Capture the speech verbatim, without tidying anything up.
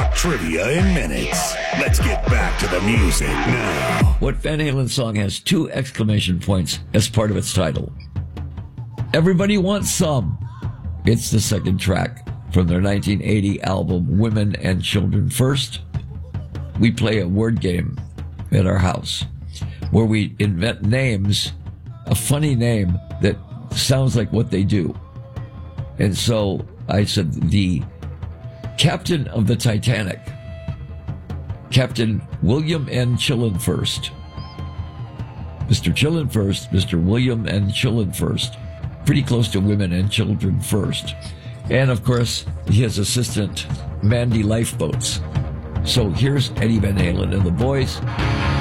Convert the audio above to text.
Trivia in minutes. Let's get back to the music now. What Van Halen song has two exclamation points as part of its title? Everybody Wants Some. It's the second track from their nineteen eighty album Women and Children First. We play a word game at our house where we invent names, a funny name that sounds like what they do. And so I said, the captain of the Titanic, Captain William N. Chillenfirst. Mister Chillenfirst, Mister William N. Chillenfirst. Pretty close to Women and Children First. And, of course, his assistant, Mandy Lifeboats. So here's Eddie Van Halen and the boys.